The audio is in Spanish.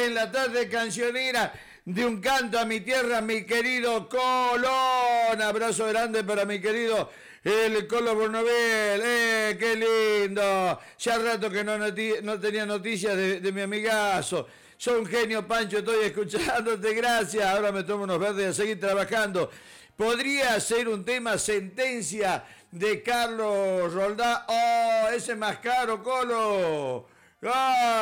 en la tarde cancionera de Un Canto a mi Tierra, mi querido Colón. Abrazo grande para mi querido el Colo Bornobel. ¡Qué lindo! Ya rato que no tenía noticias de mi amigazo. Soy un genio, Pancho, estoy escuchándote, gracias. Ahora me tomo unos verdes a seguir trabajando. Podría ser un tema Sentencia de Carlos Roldán. ¡Oh, ese es más caro, Colo! ¡Ah!